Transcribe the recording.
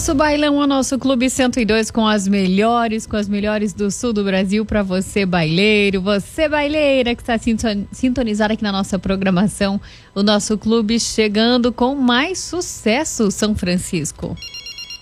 nosso bailão, o nosso Clube 102 com as melhores do sul do Brasil para você baileiro, você baileira que está sintonizada aqui na nossa programação. O nosso clube chegando com mais sucesso, São Francisco.